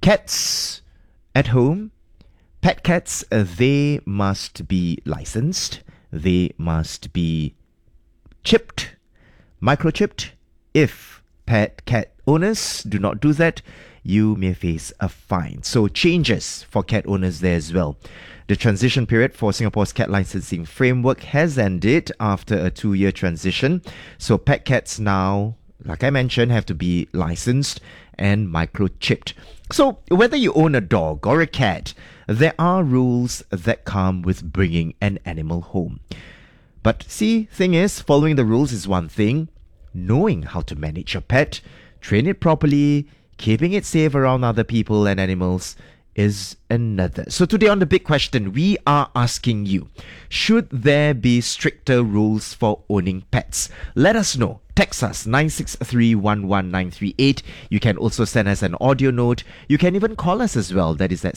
Cats at home, pet cats, they must be licensed. They must be chipped, microchipped. If pet cat owners do not do that, you may face a fine. So changes for cat owners there as well. The transition period for Singapore's cat licensing framework has ended after a 2-year transition. So pet cats now, like I mentioned, have to be licensed and microchipped. So whether you own a dog or a cat, there are rules that come with bringing an animal home. But see, thing is, following the rules is one thing. Knowing how to manage your pet, train it properly, keeping it safe around other people and animals is another. So today on The Big Question, we are asking you, should there be stricter rules for owning pets? Let us know. Text us 963-11938. You can also send us an audio note. You can even call us as well. That is at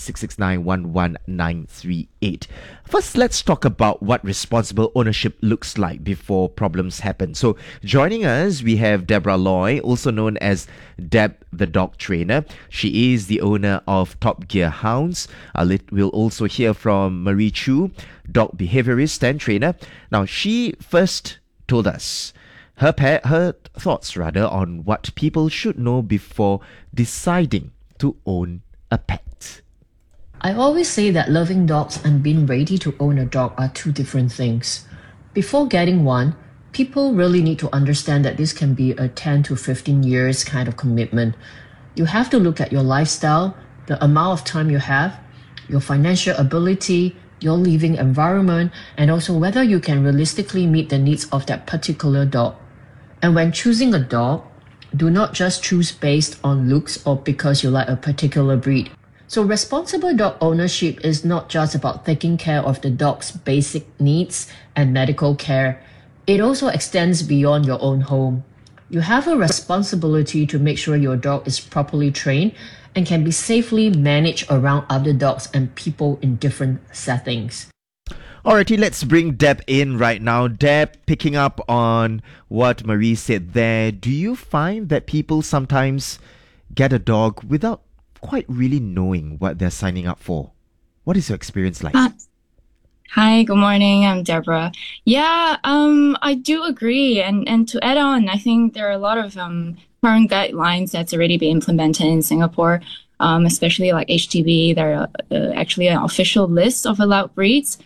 669-11938. First, let's talk about what responsible ownership looks like before problems happen. So joining us, we have Deborah Loy, also known as Deb the Dog Trainer. She is the owner of Top Gear Hounds. We'll also hear from Marie Chu, dog behaviorist and trainer. Now, she first told us her thoughts on what people should know before deciding to own a pet. I always say that loving dogs and being ready to own a dog are two different things. Before getting one, people really need to understand that this can be a 10 to 15 years kind of commitment. You have to look at your lifestyle, the amount of time you have, your financial ability, your living environment, and also whether you can realistically meet the needs of that particular dog. And when choosing a dog, do not just choose based on looks or because you like a particular breed. So responsible dog ownership is not just about taking care of the dog's basic needs and medical care. It also extends beyond your own home. You have a responsibility to make sure your dog is properly trained and can be safely managed around other dogs and people in different settings. Alrighty, let's bring Deb in right now. Deb, picking up on what Marie said there, do you find that people sometimes get a dog without quite really knowing what they're signing up for? What is your experience like? Hi, good morning. I'm Deborah. Yeah, I do agree. And to add on, I think there are a lot of current guidelines that's already been implemented in Singapore, especially like HDB. There are actually an official list of allowed breeds.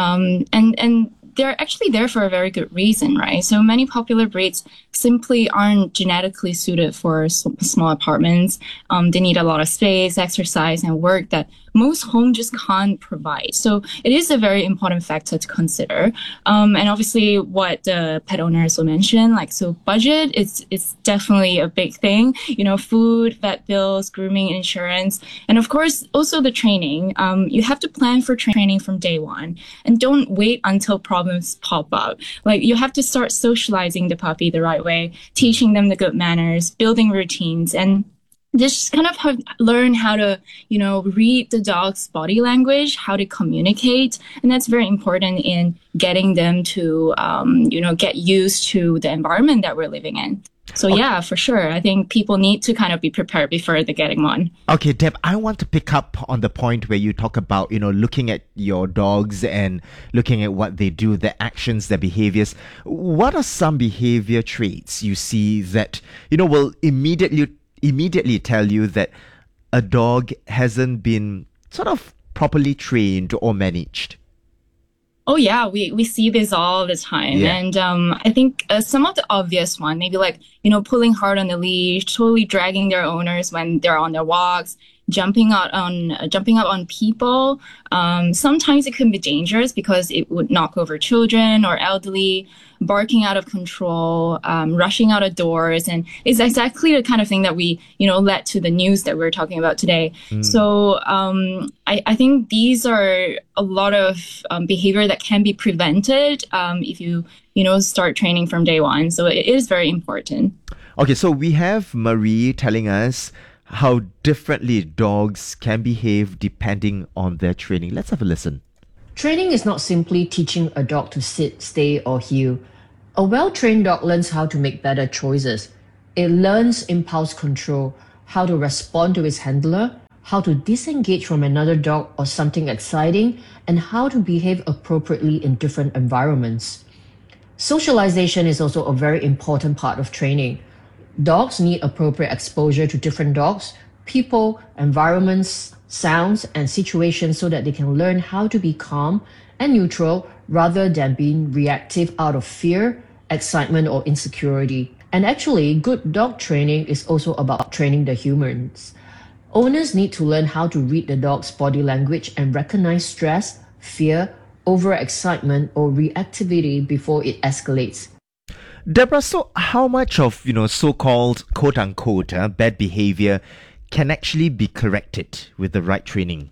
And they're actually there for a very good reason, right? So many popular breeds simply aren't genetically suited for small apartments. They need a lot of space, exercise, and work that most homes just can't provide. So it is a very important factor to consider. And obviously what the pet owners will mention, like, so budget is definitely a big thing, food, vet bills, grooming, insurance, and of course also the training. You have to plan for training from day one and don't wait until problems pop up. Like, you have to start socializing the puppy the right way, teaching them the good manners, building routines, and just kind of learn how to, read the dog's body language, how to communicate. And that's very important in getting them to, get used to the environment that we're living in. So yeah, for sure. I think people need to kind of be prepared before they're getting one. Okay, Deb, I want to pick up on the point where you talk about, looking at your dogs and looking at what they do, their actions, their behaviors. What are some behavior traits you see that, will immediately tell you that a dog hasn't been sort of properly trained or managed? Oh yeah, we see this all the time. Yeah. And I think some of the obvious one, maybe like, pulling hard on the leash, totally dragging their owners when they're on their walks, jumping up on people. Sometimes it can be dangerous because it would knock over children or elderly, barking out of control, rushing out of doors. And it's exactly the kind of thing that we, led to the news that we're talking about today. So I think these are a lot of behavior that can be prevented if you, start training from day one. So it is very important. Okay, so we have Marie telling us how differently dogs can behave depending on their training. Let's have a listen. Training is not simply teaching a dog to sit, stay, or heel. A well-trained dog learns how to make better choices. It learns impulse control, how to respond to its handler, how to disengage from another dog or something exciting, and how to behave appropriately in different environments. Socialization is also a very important part of training. Dogs need appropriate exposure to different dogs, people, environments, sounds, and situations so that they can learn how to be calm and neutral rather than being reactive out of fear, excitement, or insecurity. And actually, good dog training is also about training the humans. Owners need to learn how to read the dog's body language and recognize stress, fear, overexcitement, or reactivity before it escalates. Deborah, so how much of, so-called quote-unquote bad behavior can actually be corrected with the right training?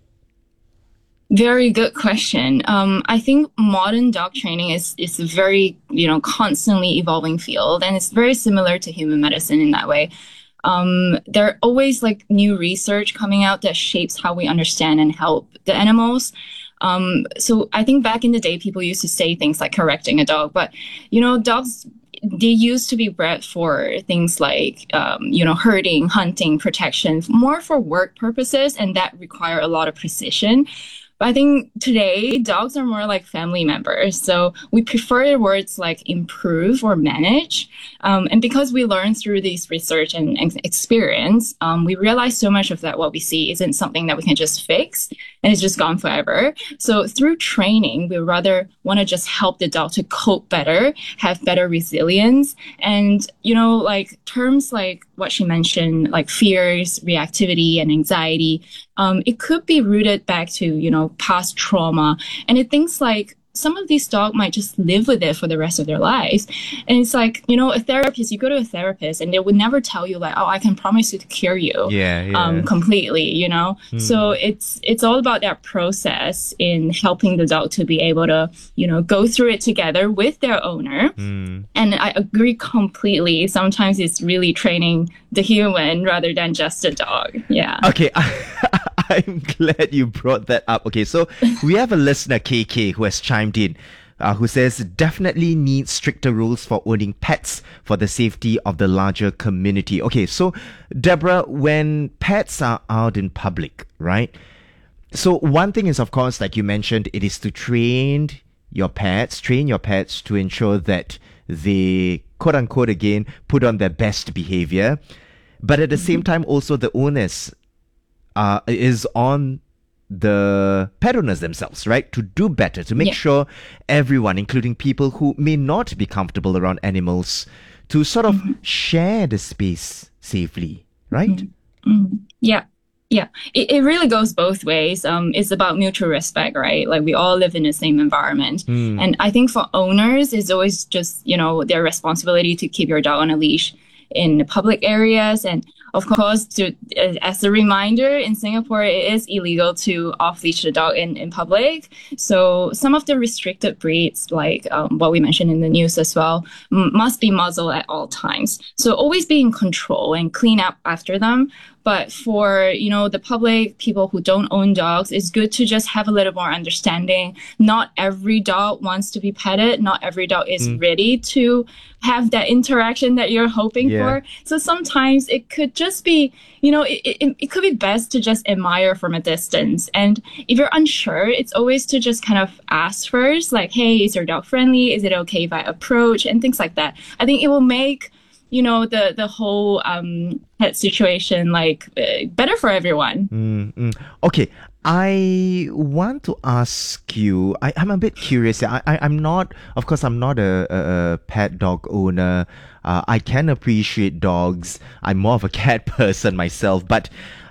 Very good question. I think modern dog training is a very, constantly evolving field, and it's very similar to human medicine in that way. There are always new research coming out that shapes how we understand and help the animals. So I think back in the day, people used to say things like correcting a dog, but, dogs, they used to be bred for things like, herding, hunting, protection, more for work purposes, and that require a lot of precision. But I think today, dogs are more like family members. So we prefer words like improve or manage. And because we learn through these research and experience, we realize so much of that what we see isn't something that we can just fix and it's just gone forever. So through training, we rather want to just help the dog to cope better, have better resilience. And, terms like what she mentioned, like fears, reactivity, and anxiety, it could be rooted back to, past trauma. And it things like some of these dogs might just live with it for the rest of their lives. And it's like, a therapist, you go to a therapist and they would never tell you oh, I can promise you to cure you completely, So it's all about that process in helping the dog to be able to, go through it together with their owner. And I agree completely. Sometimes it's really training the human rather than just a dog. Yeah. Okay. I'm glad you brought that up. Okay, so we have a listener, KK, who has chimed in, who says, definitely need stricter rules for owning pets for the safety of the larger community. Okay, so Deborah, when pets are out in public, right? So one thing is, of course, like you mentioned, it is to train your pets to ensure that they, quote unquote, again, put on their best behavior. But at the same time, also the onus is on the pet owners themselves, right? To do better, to make sure everyone, including people who may not be comfortable around animals, to sort of share the space safely, right? Yeah. It really goes both ways. It's about mutual respect, right? Like we all live in the same environment. And I think for owners, it's always just, their responsibility to keep your dog on a leash in the public areas. And of course, as a reminder, in Singapore, it is illegal to off-leash the dog in public. So some of the restricted breeds, like what we mentioned in the news as well, must be muzzled at all times. So always be in control and clean up after them. But for, the public, people who don't own dogs, it's good to just have a little more understanding. Not every dog wants to be petted. Not every dog is ready to have that interaction that you're hoping for. So sometimes it could just be, it could be best to just admire from a distance. And if you're unsure, it's always to just kind of ask first, like, hey, is your dog friendly? Is it okay if I approach? And things like that. I think it will make the whole pet situation better for everyone. Okay, I want to ask you, I'm a bit curious. I'm not a pet dog owner. I can appreciate dogs. I'm more of a cat person myself. But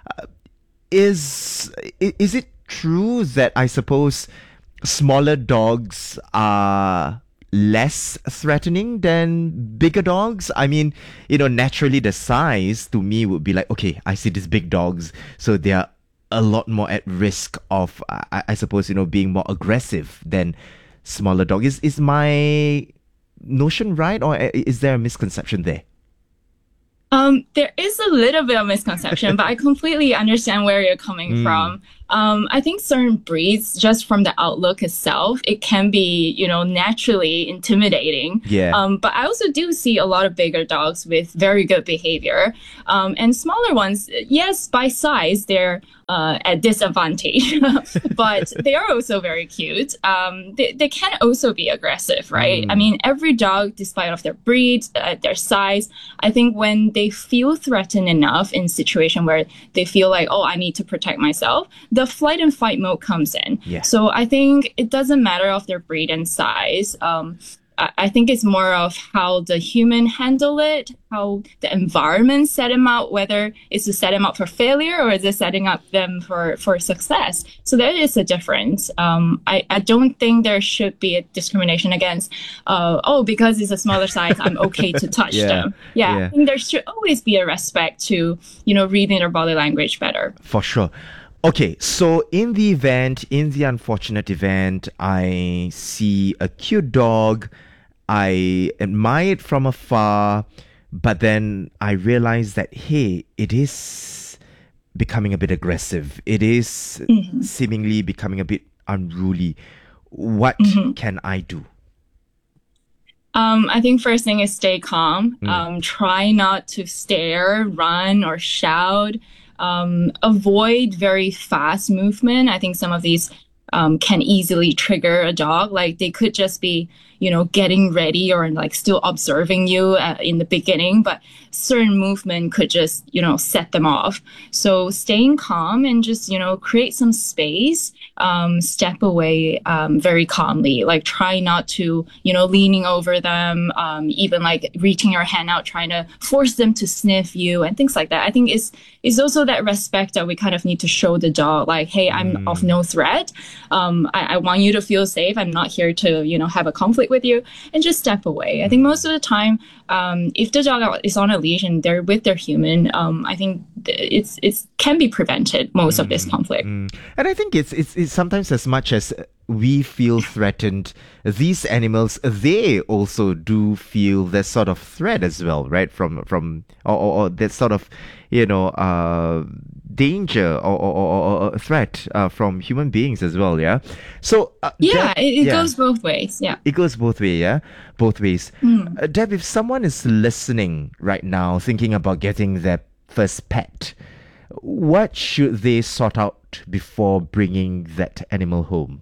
is it true that I suppose smaller dogs are less threatening than bigger dogs? I mean, naturally the size to me would be like, okay, I see these big dogs, so they are a lot more at risk of, I suppose, being more aggressive than smaller dogs. Is my notion right, or is there a misconception there? There is a little bit of misconception, but I completely understand where you're coming from. I think certain breeds, just from the outlook itself, it can be, naturally intimidating. But I also do see a lot of bigger dogs with very good behavior. And smaller ones, yes, by size, they're at disadvantage, but they are also very cute. They can also be aggressive, right? I mean, every dog, despite of their breed, their size, I think when they feel threatened enough in situation where they feel like, oh, I need to protect myself, the flight and fight mode comes in. Yeah. So I think it doesn't matter of their breed and size. I think it's more of how the human handle it, how the environment set him up, whether it's to set him up for failure or is it setting up them for success. So there is a difference. I don't think there should be a discrimination against, because it's a smaller size, I'm okay to touch them. I think there should always be a respect to, reading their body language better. For sure. Okay, so in the unfortunate event, I see a cute dog, I admire it from afar, but then I realize that, hey, it is becoming a bit aggressive. It is seemingly becoming a bit unruly. What can I do? I think first thing is stay calm. Try not to stare, run, or shout. Avoid very fast movement. I think some of these can easily trigger a dog. Like they could just be, getting ready or like still observing you in the beginning, but certain movement could just, set them off. So staying calm and just, create some space, step away very calmly, like try not to, leaning over them, even like reaching your hand out, trying to force them to sniff you and things like that. I think it's also that respect that we kind of need to show the dog, like, hey, I'm of no threat. I want you to feel safe. I'm not here to, have a conflict with you, and just step away. I think most of the time, if the dog is on a leash and they're with their human, I think it's can be prevented, most of this conflict. And I think it's sometimes as much as we feel threatened, these animals, they also do feel that sort of threat as well, right? From or that sort of, danger or threat from human beings as well, yeah? So it goes both ways, yeah. It goes both ways, yeah? Both ways. Deb, if someone is listening right now, thinking about getting their first pet, what should they sort out before bringing that animal home?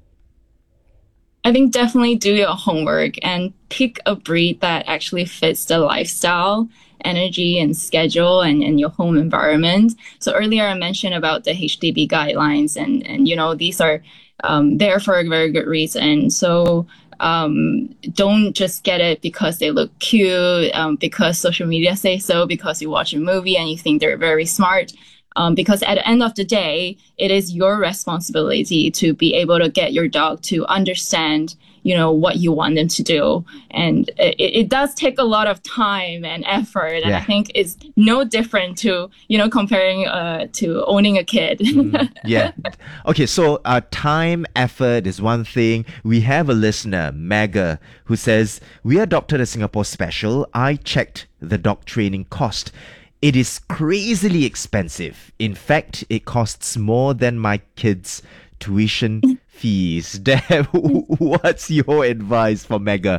I think definitely do your homework and pick a breed that actually fits the lifestyle, energy, and schedule and your home environment. So earlier I mentioned about the HDB guidelines and these are there for a very good reason. So don't just get it because they look cute, because social media say so, because you watch a movie and you think they're very smart. Because at the end of the day, it is your responsibility to be able to get your dog to understand, what you want them to do. And it does take a lot of time and effort. And I think it's no different to, comparing to owning a kid. Okay, so time, effort is one thing. We have a listener, Magga, who says, we adopted a Singapore special. I checked the dog training cost. It is crazily expensive. In fact, it costs more than my kids' tuition fees. Deb, what's your advice for Magga?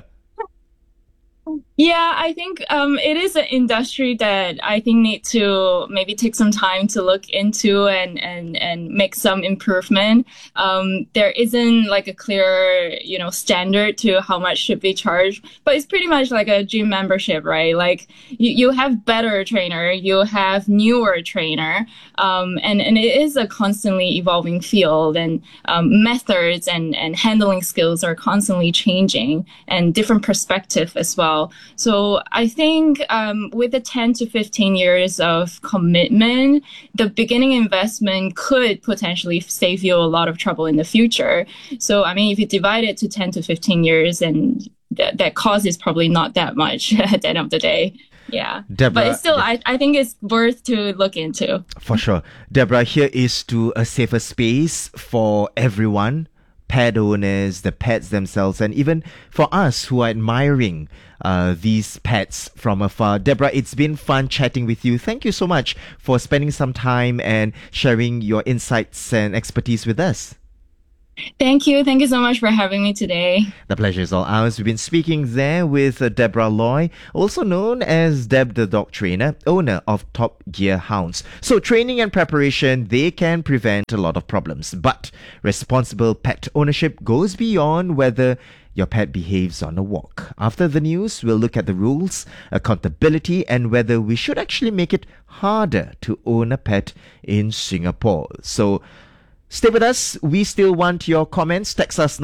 Yeah, I think it is an industry that I think need to maybe take some time to look into and make some improvement. There isn't like a clear, standard to how much should be charged, but it's pretty much like a gym membership, right? Like you have better trainer, you have newer trainer, and it is a constantly evolving field, and methods and handling skills are constantly changing, and different perspective as well. So I think with the 10 to 15 years of commitment, the beginning investment could potentially save you a lot of trouble in the future. So, I mean, if you divide it to 10 to 15 years, and that cost is probably not that much at the end of the day. Yeah. Deborah, but it's still, I think it's worth to look into. For sure. Deborah, here is to a safer space for everyone. Pet owners, the pets themselves, and even for us who are admiring these pets from afar. Deborah, it's been fun chatting with you. Thank you so much for spending some time and sharing your insights and expertise with us. Thank you. Thank you so much for having me today. The pleasure is all ours. We've been speaking there with Deborah Loy, also known as Deb the Dog Trainer, owner of Top Gear Hounds. So training and preparation, they can prevent a lot of problems. But responsible pet ownership goes beyond whether your pet behaves on a walk. After the news, we'll look at the rules, accountability, and whether we should actually make it harder to own a pet in Singapore. So stay with us. We still want your comments. Text us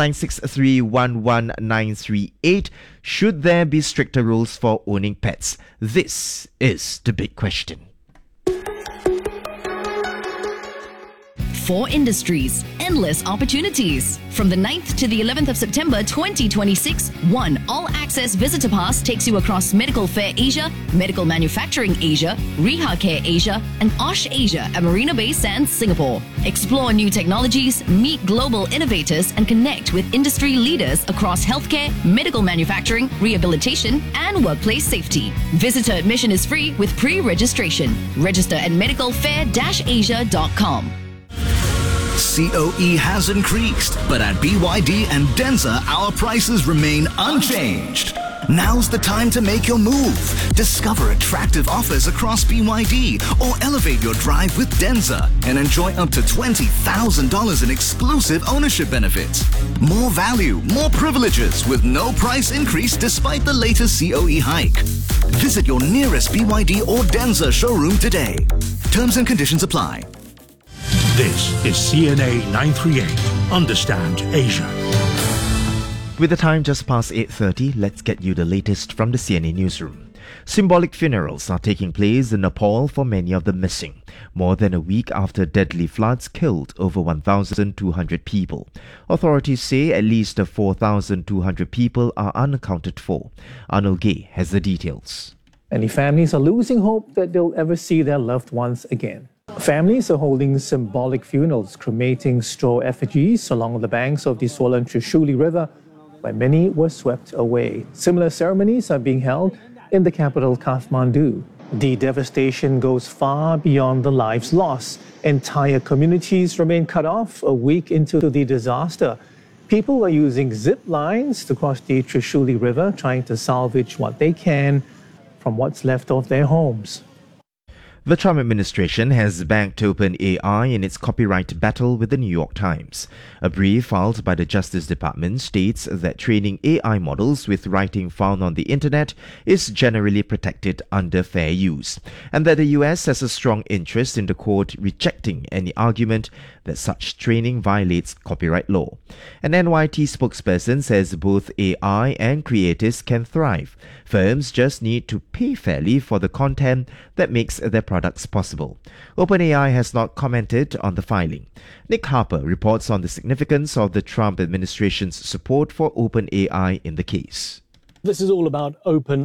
963-11938. Should there be stricter rules for owning pets? This is the big question. For industries, endless opportunities. From the 9th to the 11th of September 2026, one all-access visitor pass takes you across Medical Fair Asia, Medical Manufacturing Asia, Reha Care Asia, and Osh Asia at Marina Bay Sands, Singapore. Explore new technologies, meet global innovators, and connect with industry leaders across healthcare, medical manufacturing, rehabilitation, and workplace safety. Visitor admission is free with pre-registration. Register at medicalfair-asia.com. COE has increased, but at BYD and Denza, our prices remain unchanged. Now's the time to make your move. Discover attractive offers across BYD or elevate your drive with Denza and enjoy up to $20,000 in exclusive ownership benefits. More value, more privileges with no price increase despite the latest COE hike. Visit your nearest BYD or Denza showroom today. Terms and conditions apply. This is CNA 938. Understand Asia. With the time just past 8:30, let's get you the latest from the CNA newsroom. Symbolic funerals are taking place in Nepal for many of the missing, more than a week after deadly floods killed over 1,200 people. Authorities say at least 4,200 people are unaccounted for. Arnold Gay has the details. Many families are losing hope that they'll ever see their loved ones again. Families are holding symbolic funerals, cremating straw effigies along the banks of the swollen Trishuli River, where many were swept away. Similar ceremonies are being held in the capital, Kathmandu. The devastation goes far beyond the lives lost. Entire communities remain cut off a week into the disaster. People are using zip lines to cross the Trishuli River, trying to salvage what they can from what's left of their homes. The Trump administration has backed OpenAI in its copyright battle with the New York Times. A brief filed by the Justice Department states that training AI models with writing found on the internet is generally protected under fair use, and that the US has a strong interest in the court rejecting any argument that such training violates copyright law. An NYT spokesperson says both AI and creators can thrive. Firms just need to pay fairly for the content that makes their products possible. OpenAI has not commented on the filing. Nick Harper reports on the significance of the Trump administration's support for OpenAI in the case. This is all about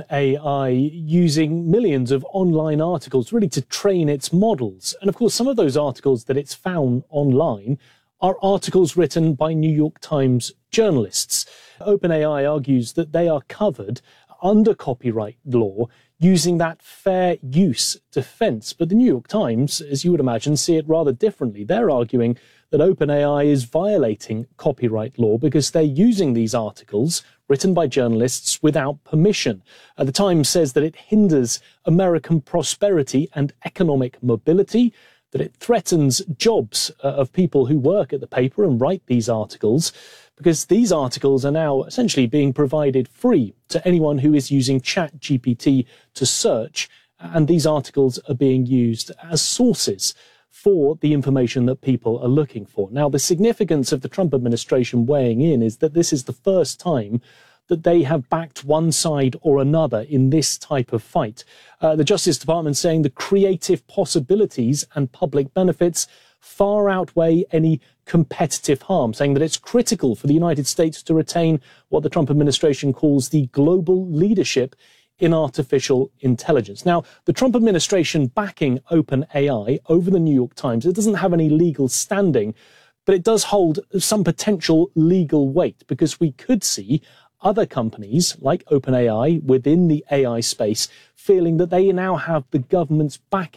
OpenAI using millions of online articles really to train its models. And of course, some of those articles that it's found online are articles written by New York Times journalists. OpenAI argues that they are covered under copyright law using that fair use defense. But the New York Times, as you would imagine, see it rather differently. They're arguing that OpenAI is violating copyright law because they're using these articles written by journalists without permission. The Times says that it hinders American prosperity and economic mobility, that it threatens jobs of people who work at the paper and write these articles, because these articles are now essentially being provided free to anyone who is using ChatGPT to search, and these articles are being used as sources for the information that people are looking for. Now, the significance of the Trump administration weighing in is that this is the first time that they have backed one side or another in this type of fight. The Justice Department saying the creative possibilities and public benefits far outweigh any competitive harm, saying that it's critical for the United States to retain what the Trump administration calls the global leadership in artificial intelligence. Now, the Trump administration backing OpenAI over the New York Times, it doesn't have any legal standing, but it does hold some potential legal weight, because we could see other companies like OpenAI within the AI space feeling that they now have the government's backing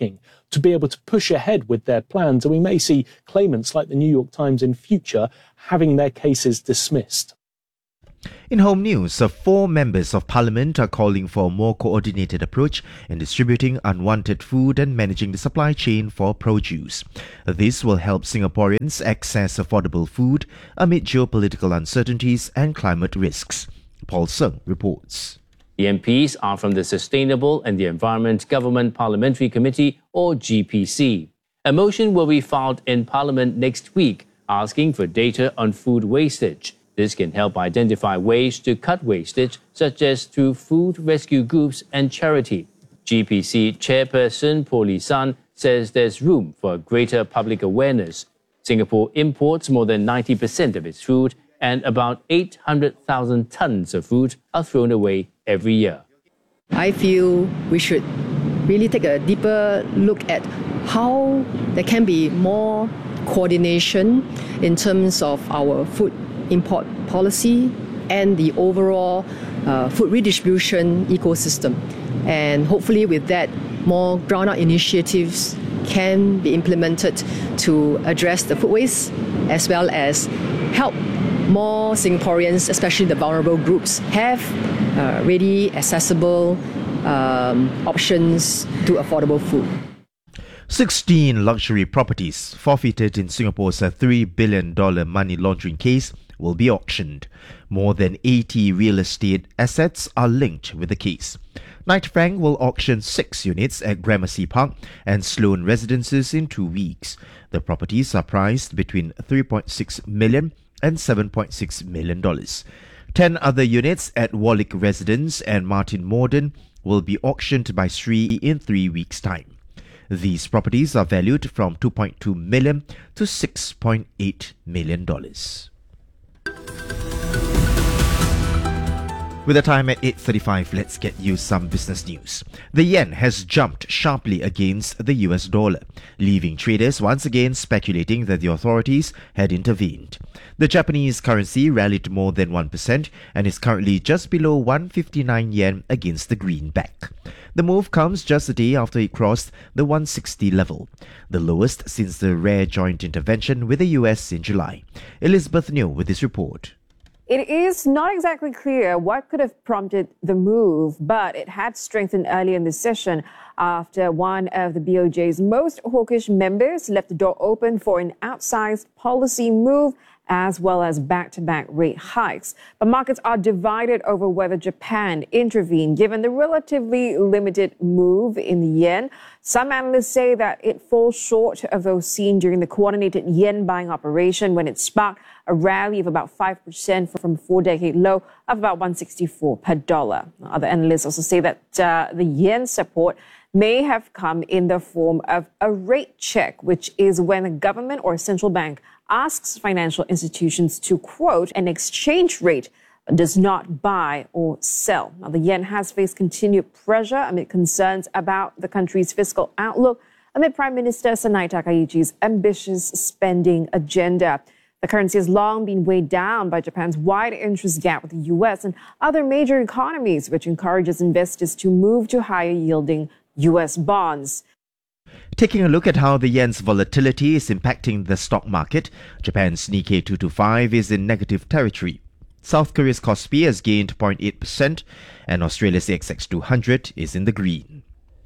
to be able to push ahead with their plans. And we may see claimants like the New York Times in future having their cases dismissed. In home news, 4 members of parliament are calling for a more coordinated approach in distributing unwanted food and managing the supply chain for produce. This will help Singaporeans access affordable food amid geopolitical uncertainties and climate risks. Paul Seng reports. The MPs are from the Sustainable and the Environment Government Parliamentary Committee, or GPC. A motion will be filed in Parliament next week asking for data on food wastage. This can help identify ways to cut wastage, such as through food rescue groups and charity. GPC chairperson Poh Lee San says there's room for greater public awareness. Singapore imports more than 90% of its food, and about 800,000 tons of food are thrown away every year. I feel we should really take a deeper look at how there can be more coordination in terms of our food import policy and the overall food redistribution ecosystem. And hopefully with that, more ground-up initiatives can be implemented to address the food waste as well as help more Singaporeans, especially the vulnerable groups, have ready, accessible options to affordable food. 16 luxury properties forfeited in Singapore's $3 billion money laundering case will be auctioned. More than 80 real estate assets are linked with the case. Knight Frank will auction 6 units at Gramercy Park and Sloane Residences in 2 weeks. The properties are priced between $3.6 million and $7.6 million. 10 other units at Warwick Residence and Martin Morden will be auctioned by Sri in 3 weeks' time. These properties are valued from $2.2 million to $6.8 million. With the time at 8:35, let's get you some business news. The yen has jumped sharply against the US dollar, leaving traders once again speculating that the authorities had intervened. The Japanese currency rallied more than 1% and is currently just below 159 yen against the greenback. The move comes just a day after it crossed the 160 level, the lowest since the rare joint intervention with the US in July. Elizabeth New with this report. It is not exactly clear what could have prompted the move, but it had strengthened early in the session after one of the BOJ's most hawkish members left the door open for an outsized policy move as well as back-to-back rate hikes. But markets are divided over whether Japan intervened, given the relatively limited move in the yen. Some analysts say that it falls short of those seen during the coordinated yen buying operation when it sparked a rally of about 5% from a 4-decade low of about 164 per dollar. Other analysts also say that the yen support may have come in the form of a rate check, which is when a government or a central bank asks financial institutions to quote an exchange rate but does not buy or sell. Now, the yen has faced continued pressure amid concerns about the country's fiscal outlook amid Prime Minister Sanai Takaichi's ambitious spending agenda. The currency has long been weighed down by Japan's wide interest gap with the US and other major economies, which encourages investors to move to higher yielding US bonds. Taking a look at how the yen's volatility is impacting the stock market, Japan's Nikkei 225 is in negative territory. South Korea's Kospi has gained 0.8% and Australia's ASX 200 is in the green.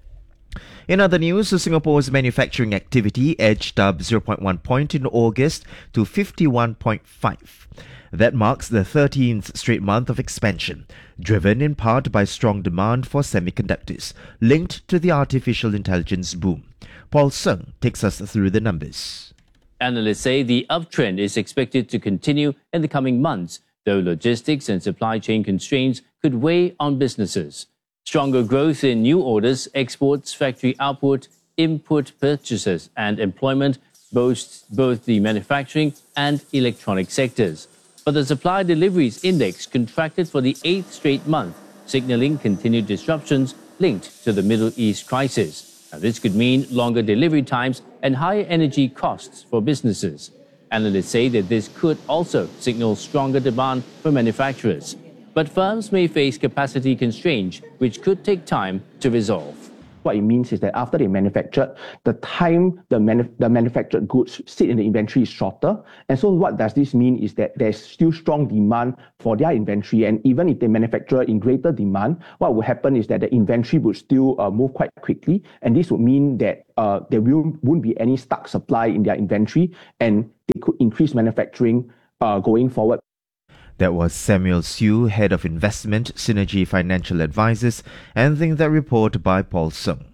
In other news, Singapore's manufacturing activity edged up 0.1 point in August to 51.5. That marks the 13th straight month of expansion, driven in part by strong demand for semiconductors, linked to the artificial intelligence boom. Paul Seng takes us through the numbers. Analysts say the uptrend is expected to continue in the coming months, though logistics and supply chain constraints could weigh on businesses. Stronger growth in new orders, exports, factory output, input purchases and employment boasts both the manufacturing and electronic sectors. But the supply deliveries index contracted for the 8th straight month, signaling continued disruptions linked to the Middle East crisis. Now, this could mean longer delivery times and higher energy costs for businesses. Analysts say that this could also signal stronger demand for manufacturers. But firms may face capacity constraints, which could take time to resolve. What it means is that after they manufactured, the time the manufactured goods sit in the inventory is shorter. And so what does this mean is that there's still strong demand for their inventory. And even if they manufacture in greater demand, what will happen is that the inventory would still move quite quickly. And this would mean that there won't be any stuck supply in their inventory, and they could increase manufacturing going forward. That was Samuel Siu, Head of Investment, Synergy Financial Advisors, and that report by Paul Sung.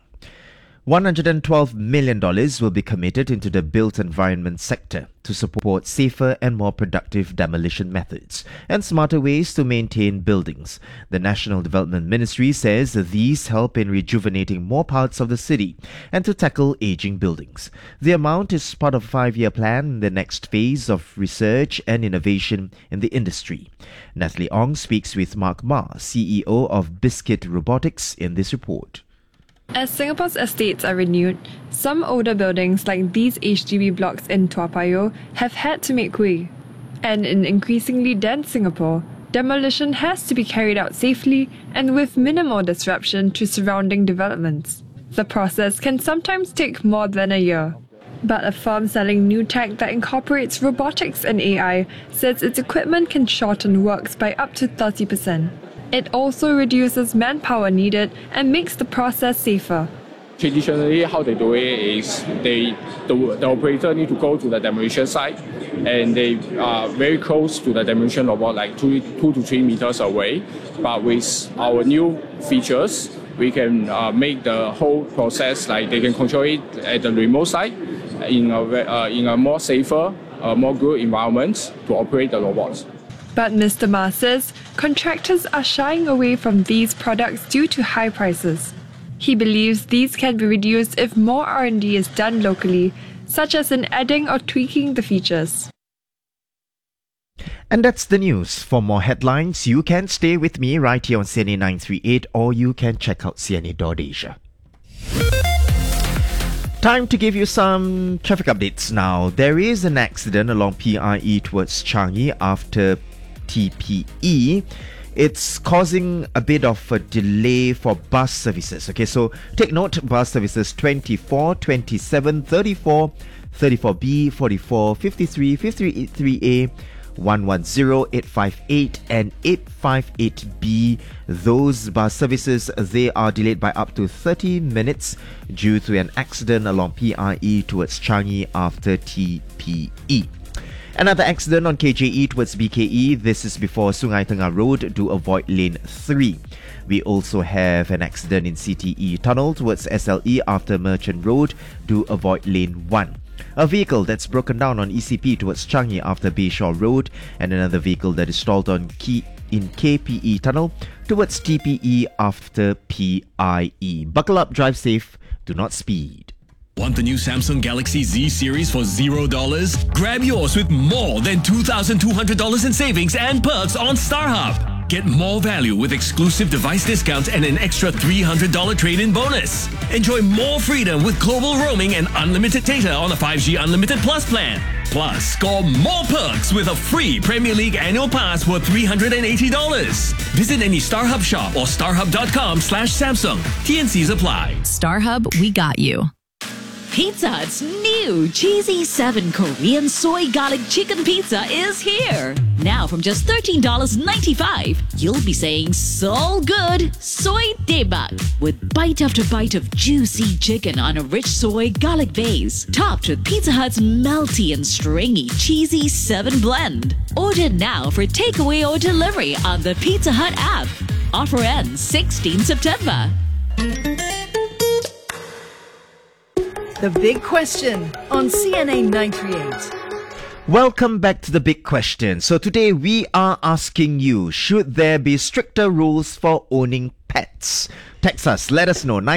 $112 million will be committed into the built environment sector to support safer and more productive demolition methods and smarter ways to maintain buildings. The National Development Ministry says these help in rejuvenating more parts of the city and to tackle aging buildings. The amount is part of a 5-year plan in the next phase of research and innovation in the industry. Natalie Ong speaks with Mark Ma, CEO of Biscuit Robotics, in this report. As Singapore's estates are renewed, some older buildings like these HDB blocks in Toa Payoh have had to make way. And in increasingly dense Singapore, demolition has to be carried out safely and with minimal disruption to surrounding developments. The process can sometimes take more than a year. But a firm selling new tech that incorporates robotics and AI says its equipment can shorten works by up to 30%. It also reduces manpower needed and makes the process safer. Traditionally, how they do it is the operator need to go to the demolition site, and they are very close to the demolition robot, like 2 to 3 meters away. But with our new features, we can make the whole process, like they can control it at the remote site in a more safer, more good environment to operate the robots. But Mr. Ma says contractors are shying away from these products due to high prices. He believes these can be reduced if more R&D is done locally, such as in adding or tweaking the features. And that's the news. For more headlines, you can stay with me right here on CNA 938, or you can check out CNA.Asia. Time to give you some traffic updates now. There is an accident along PIE towards Changi after TPE. It's causing a bit of a delay for bus services. Okay, so take note, bus services 24, 27, 34, 34B, 44, 53, 53A, 110, 858 and 858B. Those bus services, they are delayed by up to 30 minutes due to an accident along PIE towards Changi after TPE. Another accident on KJE towards BKE. This is before Sungai Tengah Road. Do avoid lane 3. We also have an accident in CTE Tunnel towards SLE after Merchant Road. Do avoid lane 1. A vehicle that's broken down on ECP towards Changi after Bayshore Road, and another vehicle that is stalled in KPE Tunnel towards TPE after PIE. Buckle up, drive safe, do not speed. Want the new Samsung Galaxy Z series for $0? Grab yours with more than $2,200 in savings and perks on StarHub. Get more value with exclusive device discounts and an extra $300 trade-in bonus. Enjoy more freedom with global roaming and unlimited data on a 5G Unlimited Plus plan. Plus, score more perks with a free Premier League annual pass worth $380. Visit any StarHub shop or starhub.com/Samsung. TNCs apply. StarHub, we got you. Pizza Hut's new Cheesy 7 Korean Soy Garlic Chicken Pizza is here. Now from just $13.95, you'll be saying so good, soy daebak, with bite after bite of juicy chicken on a rich soy garlic base, topped with Pizza Hut's melty and stringy Cheesy 7 blend. Order now for takeaway or delivery on the Pizza Hut app. Offer ends 16 September. The Big Question on CNA 938. Welcome back to The Big Question. So today we are asking you, should there be stricter rules for owning pets? Text us, let us know,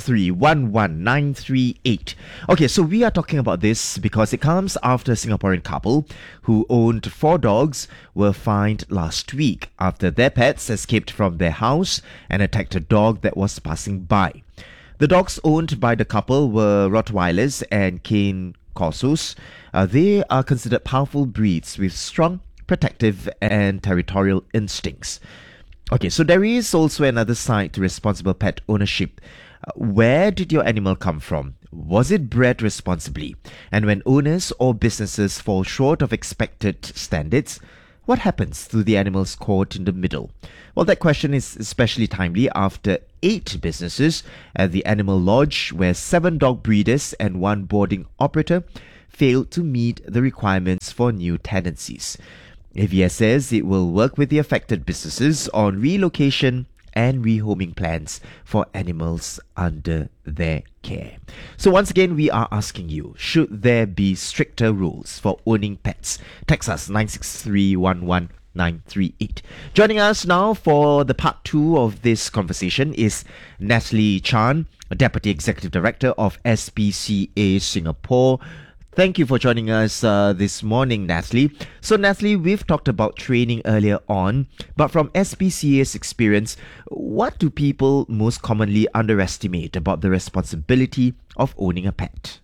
963-11938. Okay, so we are talking about this because it comes after a Singaporean couple who owned 4 dogs were fined last week after their pets escaped from their house and attacked a dog that was passing by. The dogs owned by the couple were Rottweilers and Cane Corsos. They are considered powerful breeds with strong, protective and territorial instincts. Okay, so there is also another side to responsible pet ownership. Where did your animal come from? Was it bred responsibly? And when owners or businesses fall short of expected standards, what happens to the animals caught in the middle? Well, that question is especially timely after 8 businesses at the Animal Lodge, where 7 dog breeders and 1 boarding operator failed to meet the requirements for new tenancies. AVS says it will work with the affected businesses on relocation and rehoming plans for animals under their care. So once again, we are asking you, should there be stricter rules for owning pets? Text us 963-11938. Joining us now for the part 2 of this conversation is Natalie Chan, Deputy Executive Director of SPCA Singapore. Thank you for joining us this morning, Natalie. So, Natalie, we've talked about training earlier on, but from SPCA's experience, what do people most commonly underestimate about the responsibility of owning a pet?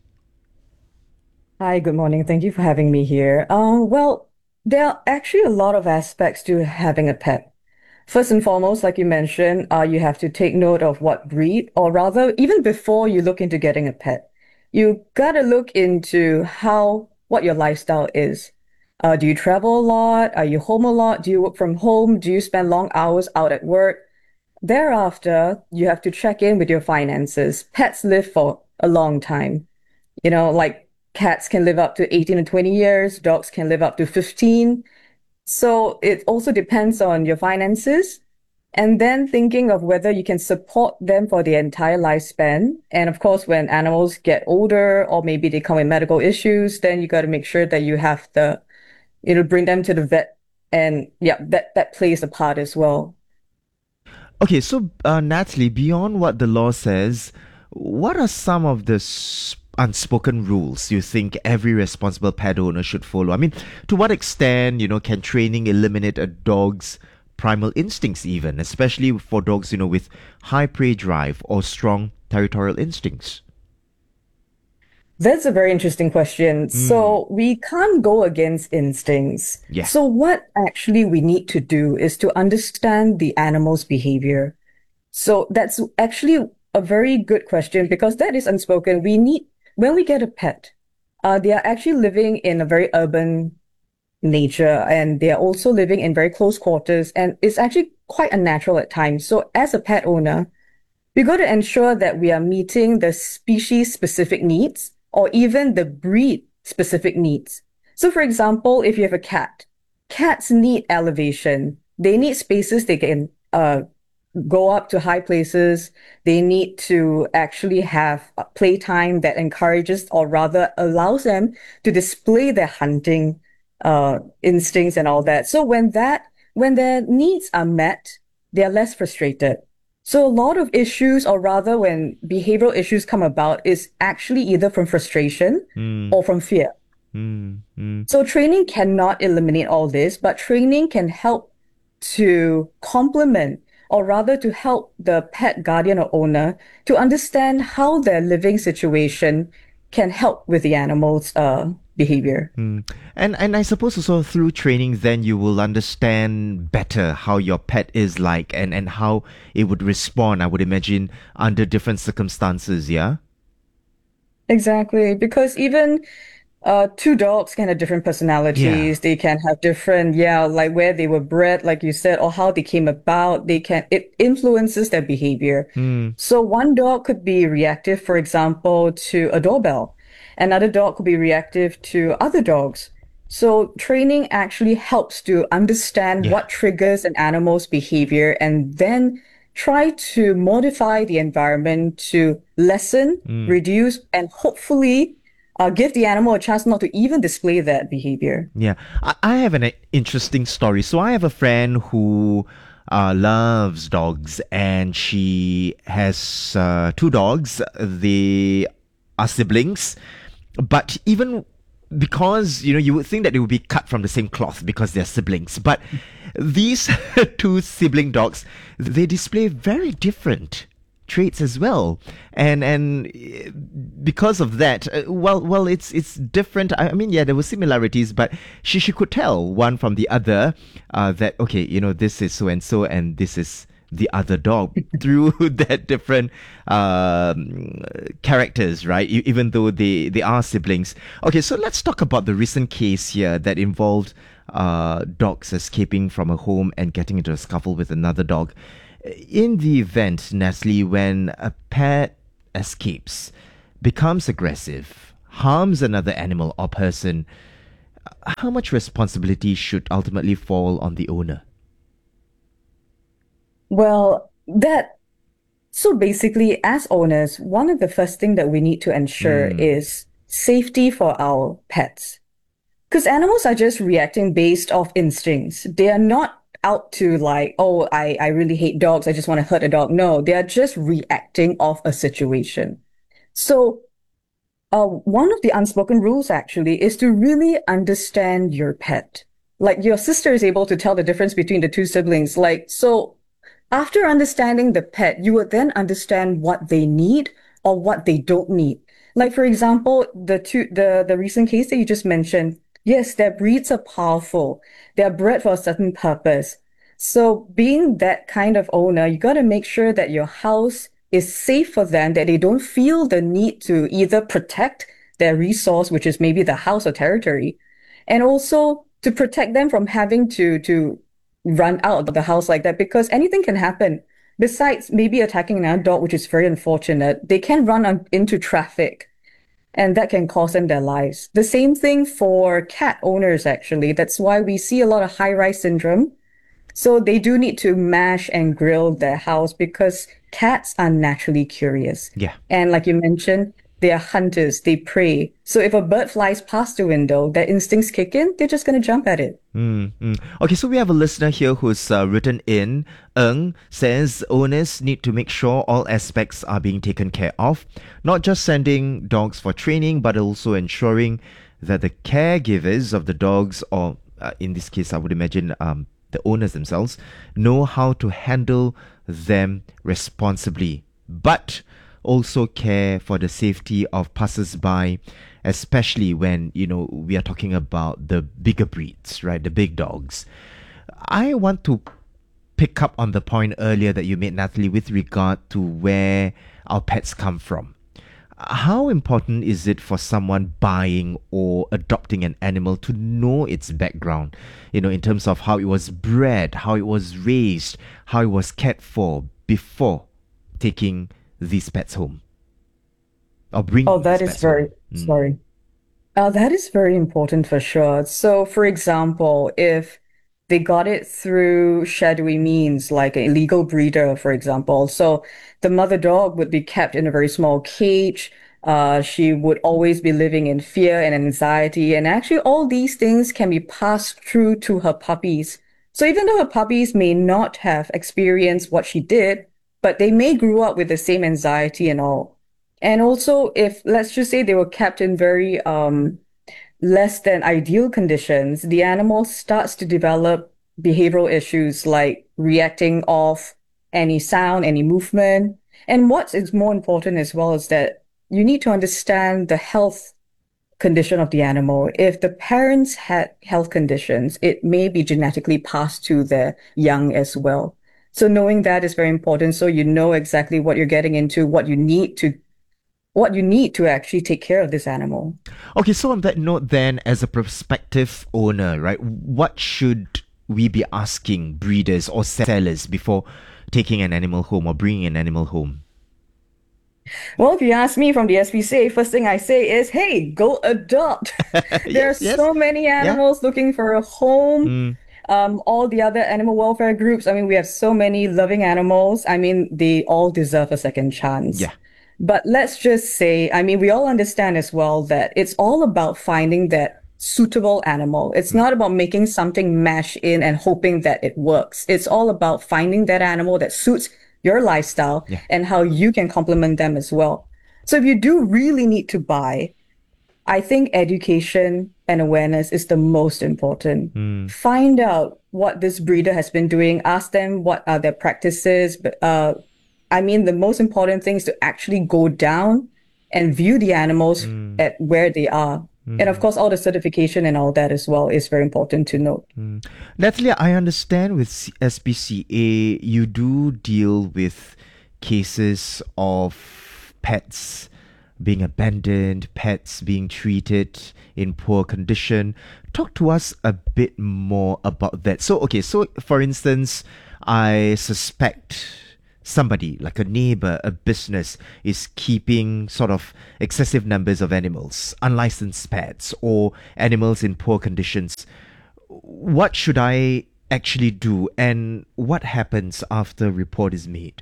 Hi, good morning. Thank you for having me here. Well, there are actually a lot of aspects to having a pet. First and foremost, like you mentioned, you have to take note of what breed, or rather, even before you look into getting a pet. You gotta look into what your lifestyle is. Do you travel a lot? Are you home a lot? Do you work from home? Do you spend long hours out at work? Thereafter, you have to check in with your finances. Pets live for a long time. You know, like cats can live up to 18 and 20 years, dogs can live up to 15. So it also depends on your finances. And then thinking of whether you can support them for the entire lifespan. And of course, when animals get older or maybe they come with medical issues, then you got to make sure that you have bring them to the vet. And yeah, that plays a part as well. Okay, so Natalie, beyond what the law says, what are some of the unspoken rules you think every responsible pet owner should follow? I mean, to what extent, can training eliminate a dog's primal instincts even, especially for dogs, with high prey drive or strong territorial instincts? That's a very interesting question. So we can't go against instincts. Yeah. So what actually we need to do is to understand the animal's behavior. So that's actually a very good question because that is unspoken. When we get a pet, they are actually living in a very urban nature, and they are also living in very close quarters, and it's actually quite unnatural at times. So as a pet owner, we got to ensure that we are meeting the species specific needs or even the breed specific needs. So for example, if you have a cat, cats need elevation. They need spaces they can go up to high places. They need to actually have a playtime that encourages or rather allows them to display their hunting instincts and all that. So when their needs are met, they are less frustrated. So a lot of issues, or rather when behavioral issues come about, is actually either from frustration or from fear. So training cannot eliminate all this, but training can help to complement, or rather to help the pet guardian or owner to understand how their living situation can help with the animal's behavior. And I suppose also through training, then you will understand better how your pet is like and how it would respond, I would imagine, under different circumstances, yeah? Exactly, because even 2 dogs can have different personalities. They can have different, like where they were bred, like you said, or how they came about. It influences their behavior. So one dog could be reactive, for example, to a doorbell. Another dog could be reactive to other dogs. So training actually helps to understand what triggers an animal's behavior and then try to modify the environment to lessen, reduce, and hopefully give the animal a chance not to even display that behavior. Yeah, I have an interesting story. So I have a friend who loves dogs, and she has 2 dogs. They are siblings, but even because, you would think that they would be cut from the same cloth because they're siblings. But these 2 sibling dogs, they display very different traits as well. And because of that, well, it's different. I mean, there were similarities, but she could tell one from the other that, okay, this is so-and-so and this is the other dog through that different characters, right? Even though they are siblings. Okay, so let's talk about the recent case here that involved dogs escaping from a home and getting into a scuffle with another dog. In the event, Natalie, when a pet escapes, becomes aggressive, harms another animal or person, how much responsibility should ultimately fall on the owner? Well, so basically, as owners, one of the first things that we need to ensure is safety for our pets. Because animals are just reacting based off instincts. They are not out to like, oh, I really hate dogs, I just want to hurt a dog. No, they are just reacting off a situation. So one of the unspoken rules actually is to really understand your pet. Like your sister is able to tell the difference between the two siblings. Like, so after understanding the pet, you would then understand what they need or what they don't need. Like, for example, the recent case that you just mentioned, yes, their breeds are powerful. They're bred for a certain purpose. So being that kind of owner, you got to make sure that your house is safe for them, that they don't feel the need to either protect their resource, which is maybe the house or territory, and also to protect them from having to run out of the house like that, because anything can happen. Besides maybe attacking another dog, which is very unfortunate, they can run into traffic, and that can cost them their lives. The same thing for cat owners, actually. That's why we see a lot of high-rise syndrome. So they do need to mash and grill their house because cats are naturally curious. Yeah. And like you mentioned, they are hunters, they prey. So if a bird flies past the window, their instincts kick in, they're just going to jump at it. Okay, so we have a listener here who's written in. Eng says owners need to make sure all aspects are being taken care of, not just sending dogs for training, but also ensuring that the caregivers of the dogs, or in this case, I would imagine the owners themselves, know how to handle them responsibly, but also care for the safety of passers-by, especially when, we are talking about the bigger breeds, right? The big dogs. I want to pick up on the point earlier that you made, Natalie, with regard to where our pets come from. How important is it for someone buying or adopting an animal to know its background, in terms of how it was bred, how it was raised, how it was cared for before taking these pets home? Or bringing that is very, sorry. That is very important for sure. So, for example, if they got it through shadowy means, like an illegal breeder, for example. So the mother dog would be kept in a very small cage. She would always be living in fear and anxiety. And actually, all these things can be passed through to her puppies. So even though her puppies may not have experienced what she did, but they may grow up with the same anxiety and all. And also, if, let's just say they were kept in very less than ideal conditions, the animal starts to develop behavioral issues like reacting off any sound, any movement. And what is more important as well is that you need to understand the health condition of the animal. If the parents had health conditions, it may be genetically passed to their young as well. So knowing that is very important. So you know exactly what you're getting into, what you need to actually take care of this animal. Okay, so on that note then, as a prospective owner, right, what should we be asking breeders or sellers before taking an animal home or bringing an animal home? Well, if you ask me from the SPCA, first thing I say is, hey, go adopt. There are so many animals looking for a home. All the other animal welfare groups, we have so many loving animals. They all deserve a second chance. Yeah. But let's just say, we all understand as well that it's all about finding that suitable animal. It's not about making something mash in and hoping that it works. It's all about finding that animal that suits your lifestyle and how you can complement them as well. So if you do really need to buy, I think education and awareness is the most important. Find out what this breeder has been doing. Ask them what are their practices. The most important thing is to actually go down and view the animals at where they are. And of course, all the certification and all that as well is very important to note. Natalie, I understand with SPCA, you do deal with cases of pets being abandoned, pets being treated in poor condition. Talk to us a bit more about that. So for instance, I suspect somebody, like a neighbor, a business, is keeping sort of excessive numbers of animals, unlicensed pets, or animals in poor conditions. What should I actually do, and what happens after a report is made?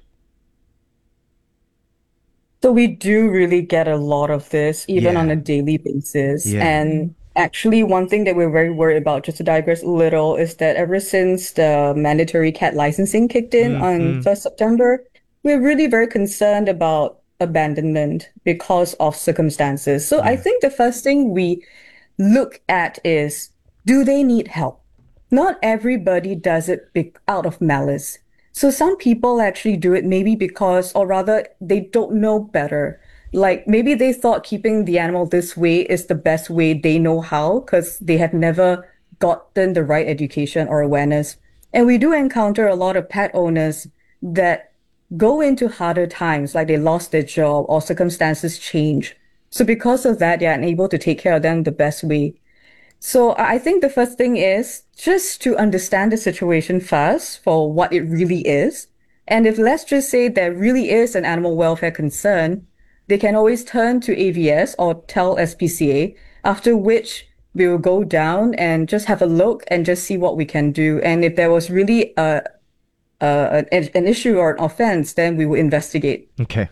So we do really get a lot of this, even on a daily basis. Yeah. And actually, one thing that we're very worried about, just to digress a little, is that ever since the mandatory cat licensing kicked in on 1st September, we're really very concerned about abandonment because of circumstances. So I think the first thing we look at is, do they need help? Not everybody does it out of malice. So some people actually do it maybe because, or rather, they don't know better. Like maybe they thought keeping the animal this way is the best way they know how because they have never gotten the right education or awareness. And we do encounter a lot of pet owners that go into harder times, like they lost their job or circumstances change. So because of that, they're unable to take care of them the best way. So I think the first thing is just to understand the situation first for what it really is. And if let's just say there really is an animal welfare concern, they can always turn to AVS or tell SPCA, after which we will go down and just have a look and just see what we can do. And if there was really an issue or an offense, then we will investigate. Okay.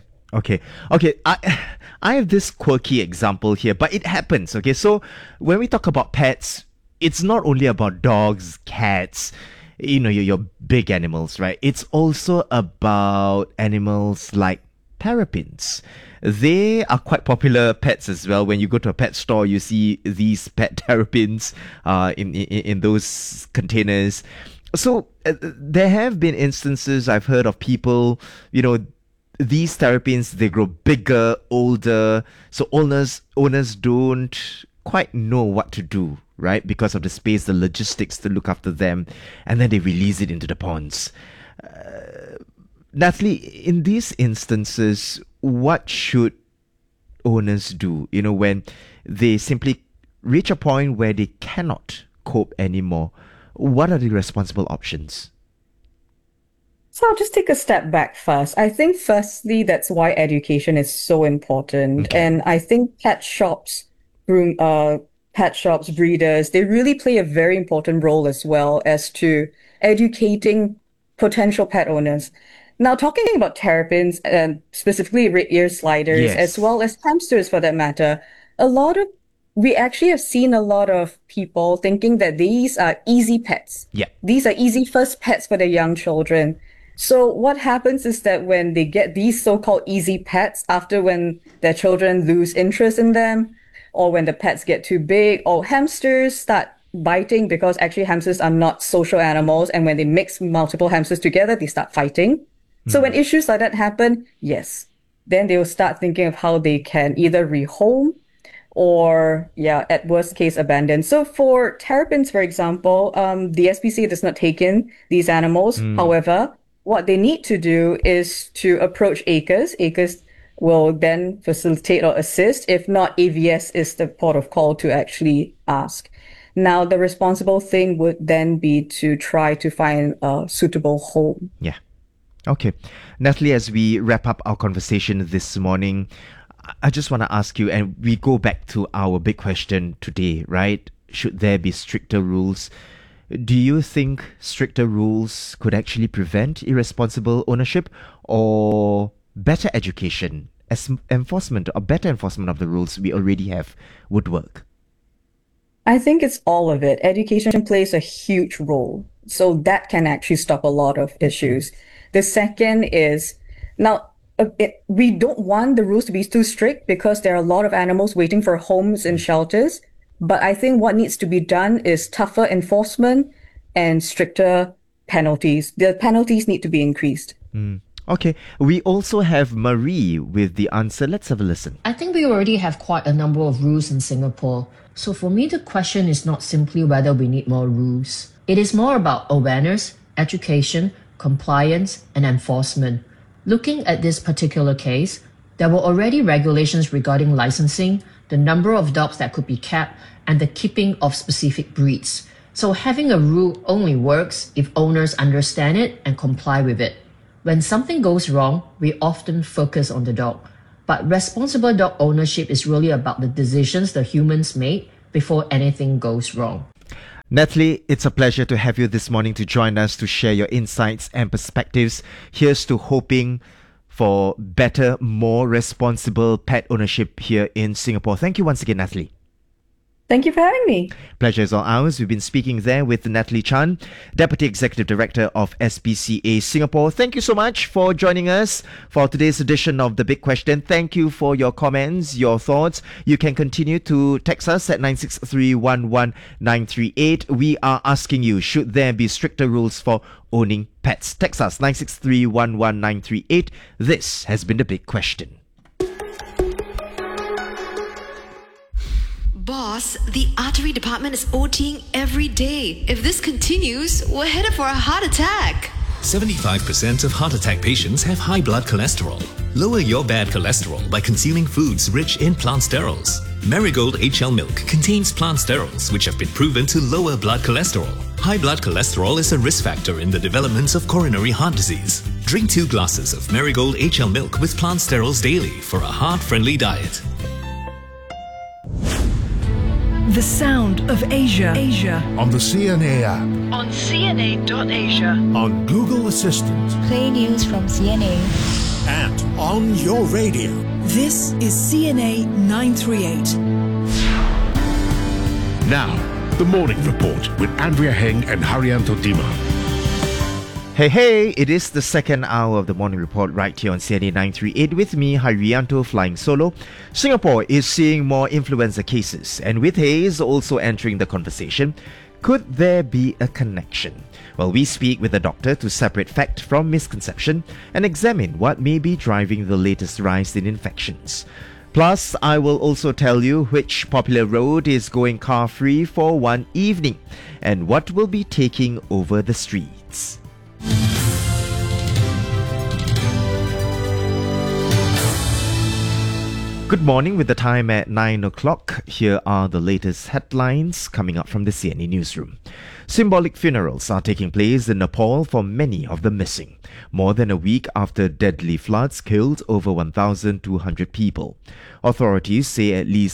I have this quirky example here, but it happens. Okay, so when we talk about pets, it's not only about dogs, cats, your big animals, right? It's also about animals like terrapins. They are quite popular pets as well. When you go to a pet store, you see these pet terrapins in those containers. So there have been instances I've heard of people, these terrapins, they grow bigger, older, so owners don't quite know what to do, right? Because of the space, the logistics to look after them, and then they release it into the ponds. Natalie, in these instances, what should owners do, when they simply reach a point where they cannot cope anymore? What are the responsible options? So I'll just take a step back first. I think firstly, that's why education is so important. Okay. And I think pet shops, breeders, they really play a very important role as well as to educating potential pet owners. Now, talking about terrapins and specifically red ear sliders, as well as hamsters for that matter, we actually have seen a lot of people thinking that these are easy pets. Yeah. These are easy first pets for their young children. So what happens is that when they get these so-called easy pets, after when their children lose interest in them, or when the pets get too big, or hamsters start biting because actually hamsters are not social animals. And when they mix multiple hamsters together, they start fighting. So when issues like that happen, then they will start thinking of how they can either rehome or, at worst case, abandon. So for terrapins, for example, the SPCA does not take in these animals. However, what they need to do is to approach ACRES. ACRES will then facilitate or assist. If not, AVS is the port of call to actually ask. Now, the responsible thing would then be to try to find a suitable home. Yeah. Okay. Natalie, as we wrap up our conversation this morning, I just want to ask you, and we go back to our big question today, right? Should there be stricter rules? Do you think stricter rules could actually prevent irresponsible ownership, or better education, enforcement, or better enforcement of the rules we already have would work? I think it's all of it. Education plays a huge role. So that can actually stop a lot of issues. The second is, now, we don't want the rules to be too strict because there are a lot of animals waiting for homes and shelters. But I think what needs to be done is tougher enforcement and stricter penalties. The penalties need to be increased. Okay. We also have Marie with the answer. Let's have a listen. I think we already have quite a number of rules in Singapore. So for me, the question is not simply whether we need more rules. It is more about awareness, education, compliance, and enforcement. Looking at this particular case, there were already regulations regarding licensing, the number of dogs that could be kept, and the keeping of specific breeds. So having a rule only works if owners understand it and comply with it. When something goes wrong, we often focus on the dog. But responsible dog ownership is really about the decisions the humans made before anything goes wrong. Natalie, it's a pleasure to have you this morning to join us to share your insights and perspectives. Here's to hoping for better, more responsible pet ownership here in Singapore. Thank you once again, Natalie. Thank you for having me. Pleasure is all ours. We've been speaking there with Natalie Chan, Deputy Executive Director of SPCA Singapore. Thank you so much for joining us for today's edition of The Big Question. Thank you for your comments, your thoughts. You can continue to text us at 963-11938. We are asking you, should there be stricter rules for owning pets? Text us 963-11938. This has been The Big Question. Boss, the artery department is OTing every day. If this continues, we're headed for a heart attack. 75% of heart attack patients have high blood cholesterol. Lower your bad cholesterol by consuming foods rich in plant sterols. Marigold HL milk contains plant sterols which have been proven to lower blood cholesterol. High blood cholesterol is a risk factor in the development of coronary heart disease. Drink 2 glasses of Marigold HL milk with plant sterols daily for a heart-friendly diet. The sound of Asia. On the CNA app. On CNA.Asia. On Google Assistant. Play news from CNA. And on your radio. This is CNA 938. Now, the Morning Report with Andrea Heng and Haryanto Dima. Hey, it is the second hour of the Morning Report right here on CNA 938 with me, Haryanto, flying solo. Singapore is seeing more influenza cases, and with haze also entering the conversation, could there be a connection? Well, we speak with a doctor to separate fact from misconception and examine what may be driving the latest rise in infections. Plus, I will also tell you which popular road is going car-free for one evening and what will be taking over the streets. Good morning, with the time at 9 o'clock. Here are the latest headlines coming up from the CNA newsroom. Symbolic funerals are taking place in Nepal for many of the missing. More than a week after deadly floods killed over 1,200 people. Authorities say at least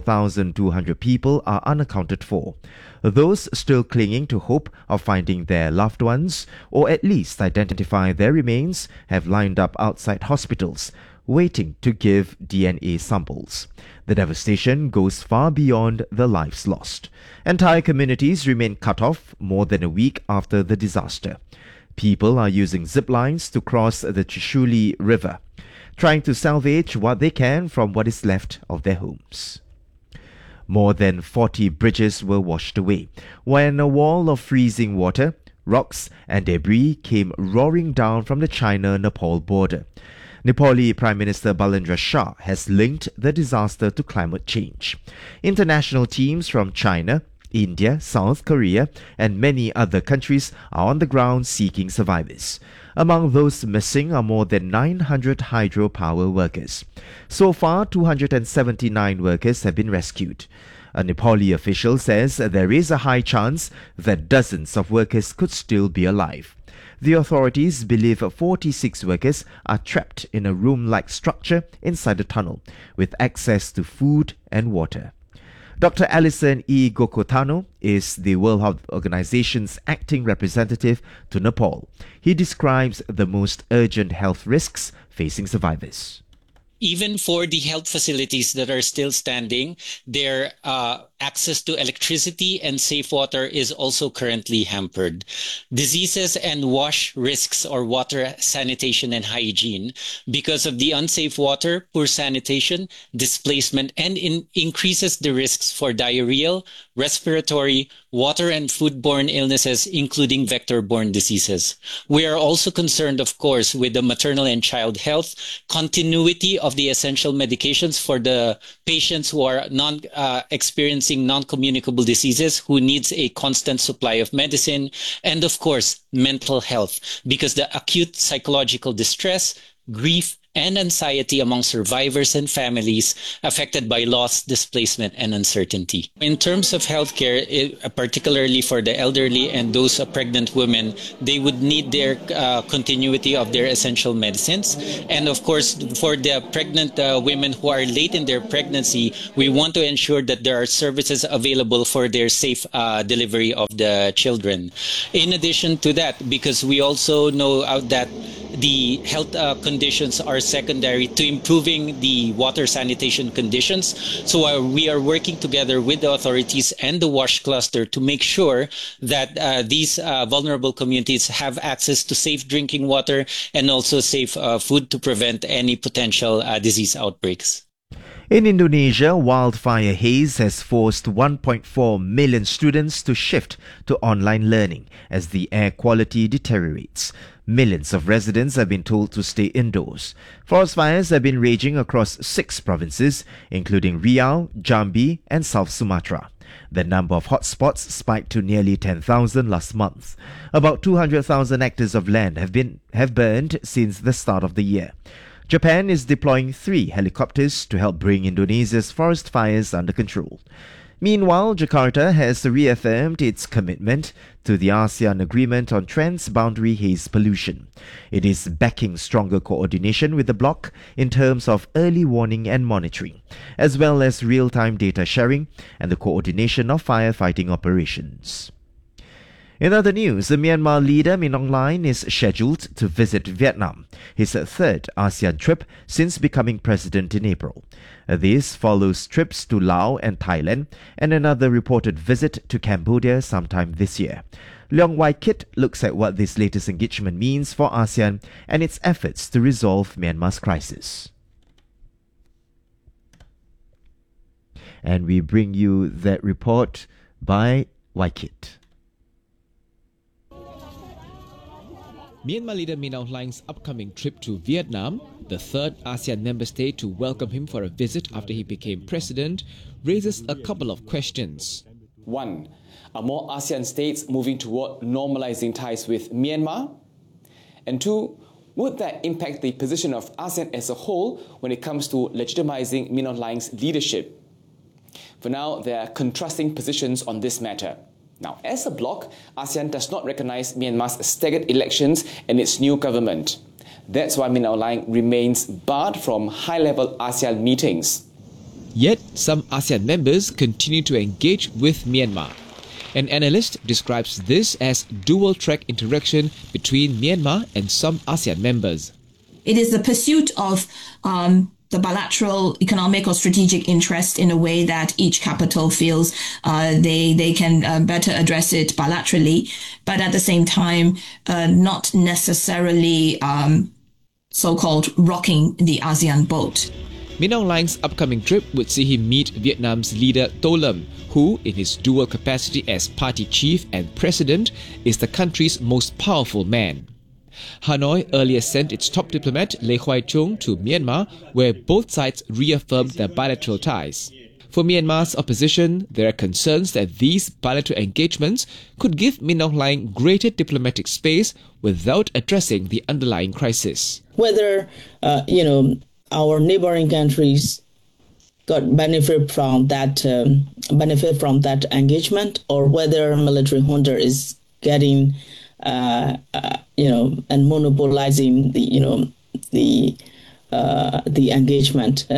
4,200 people are unaccounted for. Those still clinging to hope of finding their loved ones, or at least identify their remains, have lined up outside hospitals, waiting to give DNA samples. The devastation goes far beyond the lives lost. Entire communities remain cut off more than a week after the disaster. People are using zip lines to cross the Trishuli River, trying to salvage what they can from what is left of their homes. More than 40 bridges were washed away when a wall of freezing water, rocks and debris came roaring down from the China-Nepal border. Nepali Prime Minister Balendra Shah has linked the disaster to climate change. International teams from China, India, South Korea, and many other countries are on the ground seeking survivors. Among those missing are more than 900 hydropower workers. So far, 279 workers have been rescued. A Nepali official says there is a high chance that dozens of workers could still be alive. The authorities believe 46 workers are trapped in a room-like structure inside the tunnel, with access to food and water. Dr. Alison E. Gokotano is the World Health Organization's acting representative to Nepal. He describes the most urgent health risks facing survivors. Even for the health facilities that are still standing, their access to electricity and safe water is also currently hampered. Diseases and wash risks or water sanitation and hygiene because of the unsafe water, poor sanitation, displacement, and increases the risks for diarrheal, respiratory, water and foodborne illnesses, including vector-borne diseases. We are also concerned, of course, with the maternal and child health, continuity of the essential medications for the patients who are experiencing experiencing non-communicable diseases who needs a constant supply of medicine, and of course, mental health, because the acute psychological distress, grief, and anxiety among survivors and families affected by loss, displacement, and uncertainty. In terms of healthcare, particularly for the elderly and those pregnant women, they would need their continuity of their essential medicines. And of course, for the pregnant women who are late in their pregnancy, we want to ensure that there are services available for their safe delivery of the children. In addition to that, because we also know that the health conditions are secondary to improving the water sanitation conditions. So we are working together with the authorities and the WASH cluster to make sure that these vulnerable communities have access to safe drinking water and also safe food to prevent any potential disease outbreaks. In Indonesia, wildfire haze has forced 1.4 million students to shift to online learning as the air quality deteriorates. Millions of residents have been told to stay indoors. Forest fires have been raging across 6 provinces, including Riau, Jambi, and South Sumatra. The number of hotspots spiked to nearly 10,000 last month. About 200,000 hectares of land have burned since the start of the year. Japan is deploying 3 helicopters to help bring Indonesia's forest fires under control. Meanwhile, Jakarta has reaffirmed its commitment to the ASEAN Agreement on Transboundary Haze Pollution. It is backing stronger coordination with the bloc in terms of early warning and monitoring, as well as real-time data sharing and the coordination of firefighting operations. In other news, the Myanmar leader Min Aung Hlaing is scheduled to visit Vietnam, his 3rd ASEAN trip since becoming president in April. This follows trips to Laos and Thailand and another reported visit to Cambodia sometime this year. Leong Wai Kit looks at what this latest engagement means for ASEAN and its efforts to resolve Myanmar's crisis. And we bring you that report by Wai Kit. Myanmar leader Min Aung Hlaing's upcoming trip to Vietnam, the 3rd ASEAN member state to welcome him for a visit after he became president, raises a couple of questions. 1. Are more ASEAN states moving toward normalizing ties with Myanmar? And 2. Would that impact the position of ASEAN as a whole when it comes to legitimizing Min Aung Hlaing's leadership? For now, there are contrasting positions on this matter. Now, as a bloc, ASEAN does not recognize Myanmar's staggered elections and its new government. That's why Min Aung Hlaing remains barred from high-level ASEAN meetings. Yet, some ASEAN members continue to engage with Myanmar. An analyst describes this as dual-track interaction between Myanmar and some ASEAN members. It is the pursuit of the bilateral economic or strategic interest in a way that each capital feels they can better address it bilaterally, but at the same time, not necessarily so-called rocking the ASEAN boat. Min Aung Hlaing's upcoming trip would see him meet Vietnam's leader To Lâm, who, in his dual capacity as party chief and president, is the country's most powerful man. Hanoi earlier sent its top diplomat Lê Hoài Trung to Myanmar, where both sides reaffirmed their bilateral ties. For Myanmar's opposition, there are concerns that these bilateral engagements could give Min Aung Hlaing greater diplomatic space without addressing the underlying crisis. Whether, our neighboring countries got benefit from that engagement, or whether military junta is getting and monopolizing the engagement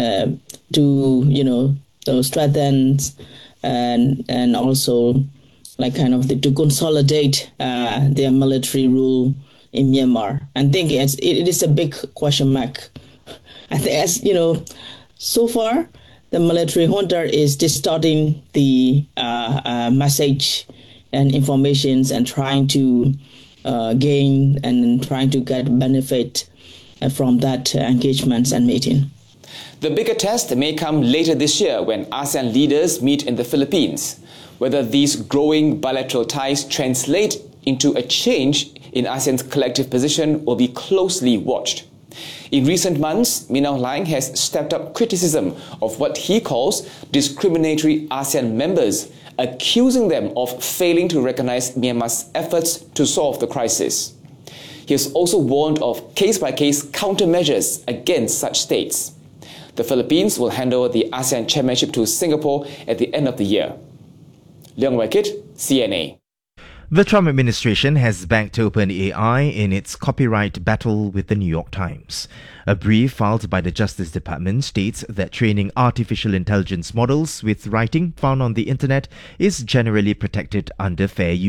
to strengthen and also to consolidate their military rule in Myanmar. I think it is a big question mark. I think so far the military junta is distorting the message and informations and trying to gain and trying to get benefit from that engagements and meeting. The bigger test may come later this year when ASEAN leaders meet in the Philippines. Whether these growing bilateral ties translate into a change in ASEAN's collective position will be closely watched. In recent months, Min Aung Hlaing has stepped up criticism of what he calls discriminatory ASEAN members, accusing them of failing to recognize Myanmar's efforts to solve the crisis. He has also warned of case-by-case countermeasures against such states. The Philippines will hand over the ASEAN chairmanship to Singapore at the end of the year. Leong Wai Kit, CNA. The Trump administration has backed OpenAI in its copyright battle with the New York Times. A brief filed by the Justice Department states that training artificial intelligence models with writing found on the internet is generally protected under fair use.